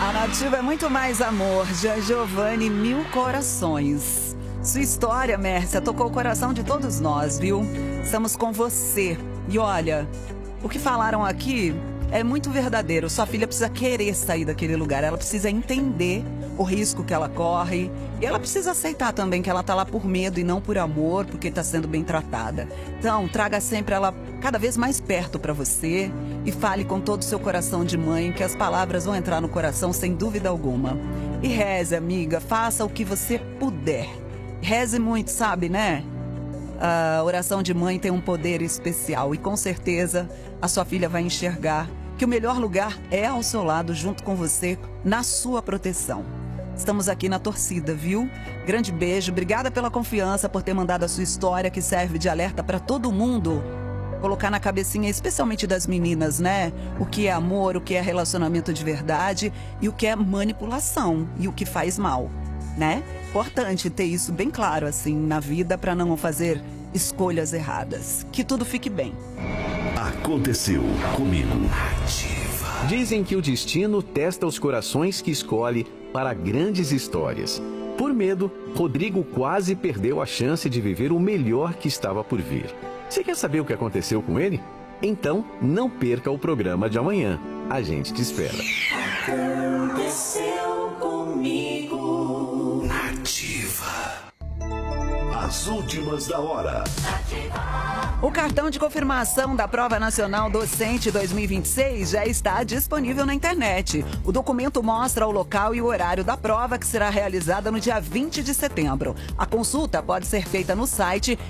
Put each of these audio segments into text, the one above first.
A Nativa é muito mais amor. Jean Giovanni, Mil Corações. Sua história, Mércia, tocou o coração de todos nós, viu? Estamos com você. E olha, o que falaram aqui é muito verdadeiro. Sua filha precisa querer sair daquele lugar. Ela precisa entender o risco que ela corre. E ela precisa aceitar também que ela tá lá por medo e não por amor, porque tá sendo bem tratada. Então, traga sempre ela cada vez mais perto para você e fale com todo o seu coração de mãe, que as palavras vão entrar no coração sem dúvida alguma. E reze, amiga, faça o que você puder. Reze muito, sabe, né? A oração de mãe tem um poder especial e com certeza a sua filha vai enxergar que o melhor lugar é ao seu lado, junto com você, na sua proteção. Estamos aqui na torcida, viu? Grande beijo, obrigada pela confiança, por ter mandado a sua história, que serve de alerta para todo mundo. Colocar na cabecinha, especialmente das meninas, né? O que é amor, o que é relacionamento de verdade e o que é manipulação e o que faz mal, né? Importante ter isso bem claro, assim, na vida, para não fazer escolhas erradas. Que tudo fique bem. Aconteceu comigo. Dizem que o destino testa os corações que escolhe para grandes histórias. Por medo, Rodrigo quase perdeu a chance de viver o melhor que estava por vir. Você quer saber o que aconteceu com ele? Então, não perca o programa de amanhã. A gente te espera. Aconteceu comigo. Nativa. As últimas da hora. O cartão de confirmação da Prova Nacional Docente 2026 já está disponível na internet. O documento mostra o local e o horário da prova, que será realizada no dia 20 de setembro. A consulta pode ser feita no site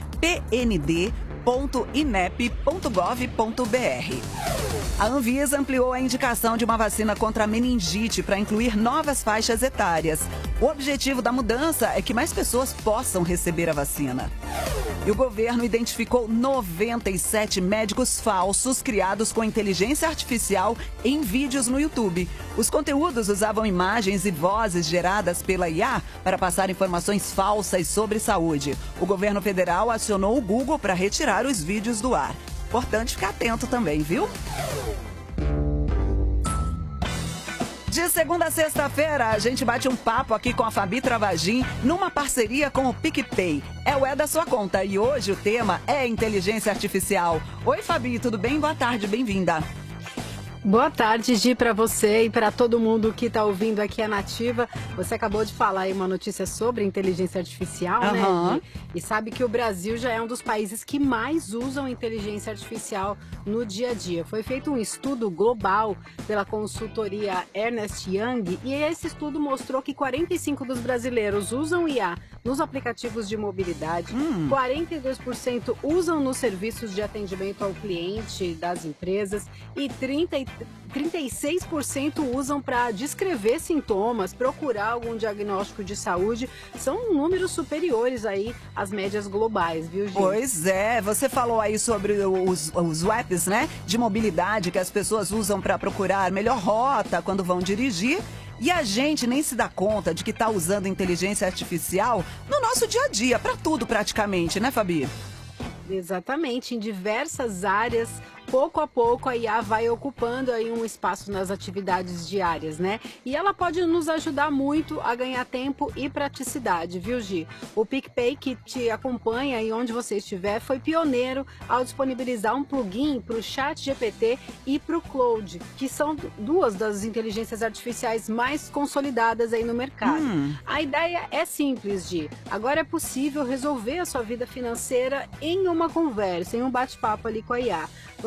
pnd.inep.gov.br. A Anvisa ampliou a indicação de uma vacina contra a meningite para incluir novas faixas etárias. O objetivo da mudança é que mais pessoas possam receber a vacina. E o governo identificou 97 médicos falsos criados com inteligência artificial em vídeos no YouTube. Os conteúdos usavam imagens e vozes geradas pela IA para passar informações falsas sobre saúde. O governo federal acionou o Google para retirar os vídeos do ar. Importante ficar atento também, viu? De segunda a sexta-feira, a gente bate um papo aqui com a Fabi Travagin, numa parceria com o PicPay. É o É da Sua Conta e hoje o tema é inteligência artificial. Oi, Fabi, tudo bem? Boa tarde, bem-vinda. Boa tarde, Gi, para você e para todo mundo que está ouvindo aqui a Nativa. Você acabou de falar aí uma notícia sobre inteligência artificial, né, Gi? E sabe que o Brasil já é um dos países que mais usam inteligência artificial no dia a dia. Foi feito um estudo global pela consultoria Ernst Young e esse estudo mostrou que 45% dos brasileiros usam IA nos aplicativos de mobilidade, 42% usam nos serviços de atendimento ao cliente das empresas e 36% usam para descrever sintomas, procurar algum diagnóstico de saúde. São números superiores aí às médias globais, viu, Gil? Pois é, você falou aí sobre os apps, né, de mobilidade que as pessoas usam para procurar melhor rota quando vão dirigir. E a gente nem se dá conta de que está usando inteligência artificial no nosso dia a dia, para tudo praticamente, né, Fabi? Exatamente, em diversas áreas. Pouco a pouco a IA vai ocupando aí um espaço nas atividades diárias, né? E ela pode nos ajudar muito a ganhar tempo e praticidade, viu, Gi? O PicPay, que te acompanha aí onde você estiver, foi pioneiro ao disponibilizar um plugin para o ChatGPT e para o Claude, que são duas das inteligências artificiais mais consolidadas aí no mercado. A ideia é simples, Gi. Agora é possível resolver a sua vida financeira em uma conversa, em um bate-papo ali com a IA.